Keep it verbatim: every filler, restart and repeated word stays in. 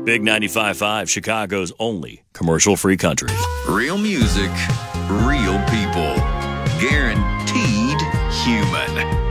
Big ninety-five point five, Chicago's only commercial-free country. Real music, real people. Guaranteed human.